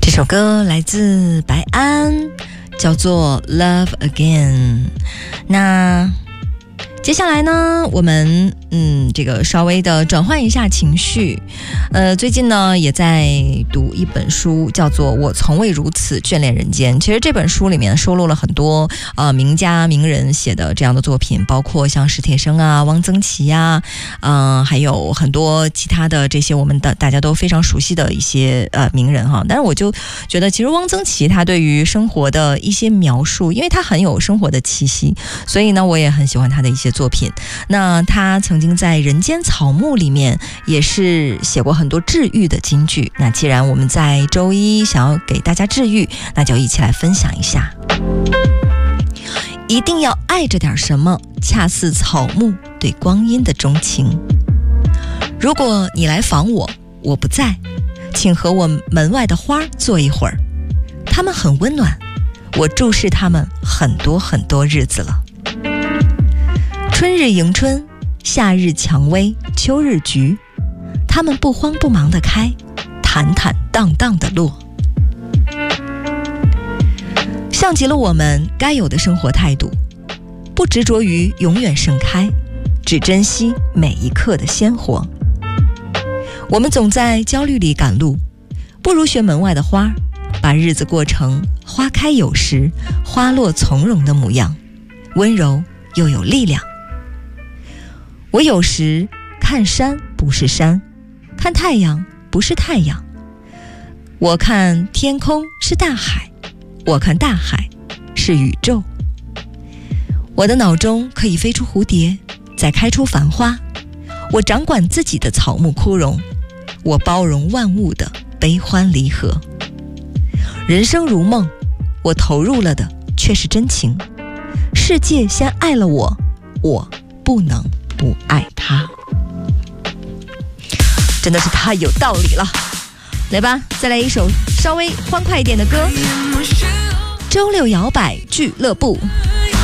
这首歌来自白安，叫做 Love Again。 那接下来呢，我们这个稍微的转换一下情绪。最近呢也在读一本书，叫做《我从未如此眷恋人间》。其实这本书里面收录了很多名家名人写的这样的作品，包括像史铁生啊、汪曾祺啊，还有很多其他的这些我们的大家都非常熟悉的一些名人哈。但是我就觉得，其实汪曾祺他对于生活的一些描述，因为他很有生活的气息，所以呢我也很喜欢他的一些作品。那他曾经在《人间草木》里面也是写过很多治愈的金句。那既然我们在周一想要给大家治愈，那就一起来分享一下。一定要爱着点什么，恰似草木对光阴的钟情。如果你来访我，我不在，请和我门外的花坐一会儿，它们很温暖，我注视它们很多很多日子了。春日迎春，夏日蔷薇，秋日菊，它们不慌不忙地开，坦坦荡荡地落，像极了我们该有的生活态度，不执着于永远盛开，只珍惜每一刻的鲜活。我们总在焦虑里赶路，不如学门外的花，把日子过成花开有时，花落从容的模样，温柔又有力量。我有时看山不是山，看太阳不是太阳，我看天空是大海，我看大海是宇宙。我的脑中可以飞出蝴蝶，再开出繁花，我掌管自己的草木枯荣，我包容万物的悲欢离合。人生如梦，我投入了的却是真情，世界先爱了我，我不能不爱他。真的是太有道理了。来吧，再来一首稍微欢快一点的歌，周六摇摆俱乐部。